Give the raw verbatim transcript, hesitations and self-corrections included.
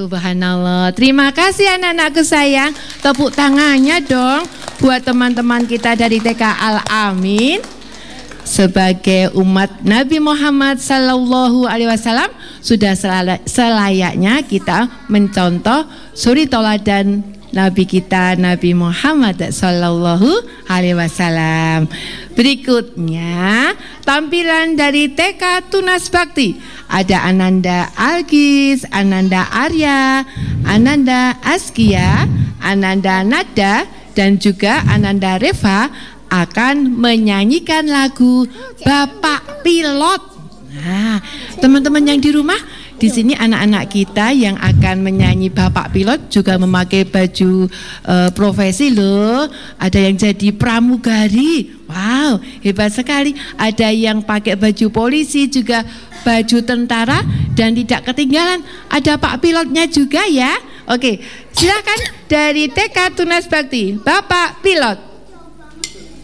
Subhanallah. Terima kasih anak-anakku sayang. Tepuk tangannya dong buat teman-teman kita dari T K Al-Amin. Sebagai umat Nabi Muhammad Sallallahu Alaihi Wasallam, sudah selayaknya kita mencontoh suri toladan Nabi kita Nabi Muhammad Sallallahu Alaihi Wasallam. Berikutnya tampilan dari T K Tunas Bakti. Ada Ananda Algis, Ananda Arya, Ananda Askia, Ananda Nada, dan juga Ananda Reva akan menyanyikan lagu Bapak Pilot. Nah, teman-teman yang di rumah, di sini anak-anak kita yang akan menyanyi Bapak Pilot juga memakai baju uh, profesi loh. Ada yang jadi pramugari. Wow, hebat sekali. Ada yang pakai baju polisi, juga baju tentara, dan tidak ketinggalan ada Pak Pilotnya juga ya. Oke, silakan dari T K Tunas Bakti, Bapak Pilot.